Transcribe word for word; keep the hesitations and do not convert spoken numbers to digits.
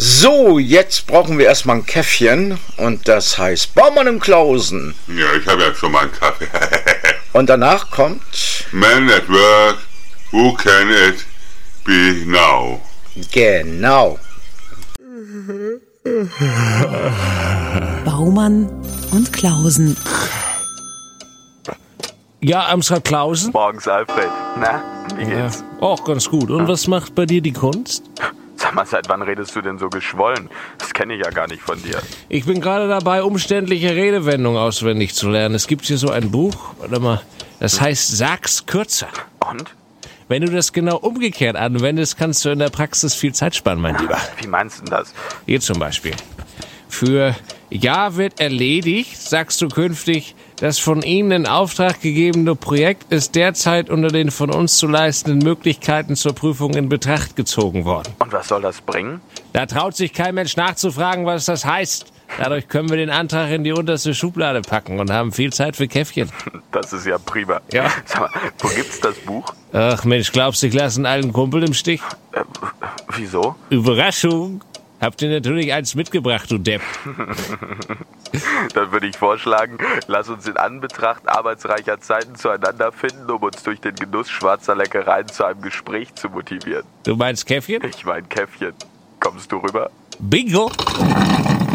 So, jetzt brauchen wir erstmal ein Käffchen und das heißt Baumann und Klausen. Ja, ich habe ja schon mal einen Kaffee. Und danach kommt... Man at work, who can it be now? Genau. Baumann und Klausen. Ja, Amstrad Klausen? Morgens, Alfred. Na, wie Ja, geht's? auch ganz gut. Und was macht bei dir die Kunst? Sag mal, seit wann redest du denn so geschwollen? Das kenne ich ja gar nicht von dir. Ich bin gerade dabei, umständliche Redewendungen auswendig zu lernen. Es gibt hier so ein Buch, warte mal, das heißt Sag's kürzer. Und? Wenn du das genau umgekehrt anwendest, kannst du in der Praxis viel Zeit sparen, mein Lieber. Wie meinst du denn das? Hier zum Beispiel. Für Ja wird erledigt, sagst du künftig, das von Ihnen in Auftrag gegebene Projekt ist derzeit unter den von uns zu leistenden Möglichkeiten zur Prüfung in Betracht gezogen worden. Und was soll das bringen? Da traut sich kein Mensch nachzufragen, was das heißt. Dadurch können wir den Antrag in die unterste Schublade packen und haben viel Zeit für Käffchen. Das ist ja prima. Ja. Sag mal, wo gibt's das Buch? Ach Mensch, glaubst du, ich lasse einen alten Kumpel im Stich? Äh, wieso? Überraschung! Habt ihr natürlich eins mitgebracht, du Depp. Dann würde ich vorschlagen, lass uns in Anbetracht arbeitsreicher Zeiten zueinander finden, um uns durch den Genuss schwarzer Leckereien zu einem Gespräch zu motivieren. Du meinst Käffchen? Ich mein Käffchen. Kommst du rüber? Bingo!